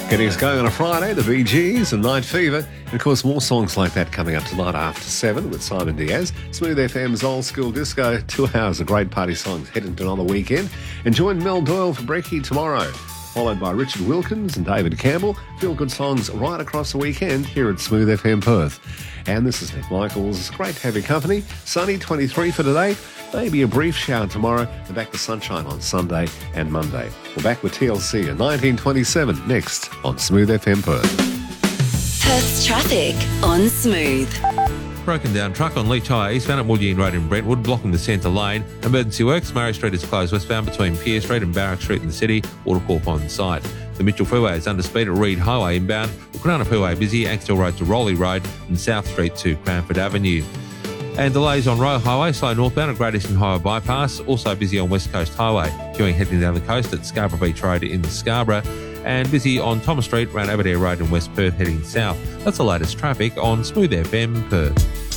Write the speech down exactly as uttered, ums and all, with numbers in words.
Getting us going on a Friday, the Bee Gees and Night Fever. And of course, more songs like that coming up tonight after seven with Simon Diaz. Smooth F M's Old School Disco. Two hours of great party songs heading to another weekend. And join Mel Doyle for Brekkie tomorrow. Followed by Richard Wilkins and David Campbell. Feel good songs right across the weekend here at Smooth F M Perth. And this is Nick Michaels. It's great to have your company. Sunny twenty-three for today. Maybe a brief shower tomorrow, and back to sunshine on Sunday and Monday. We're back with T L C in nineteen twenty-seven next on Smooth F M Perth. Perth's traffic on Smooth. Broken down truck on Leach High eastbound at Woodyean Road in Brentwood, blocking the centre lane. Emergency works. Murray Street is closed westbound between Pierce Street and Barrack Street in the city. Watercorp on site. The Mitchell Freeway is under speed at Reed Highway inbound. Cronulla Freeway busy. Axtell Road to Rowley Road and South Street to Cranford Avenue. And delays on Royal Highway, slow northbound at Great Eastern Highway bypass. Also busy on West Coast Highway, queuing heading down the coast at Scarborough Beach Road in Scarborough. And busy on Thomas Street, around Aberdare Road in West Perth heading south. That's the latest traffic on Smooth F M Perth.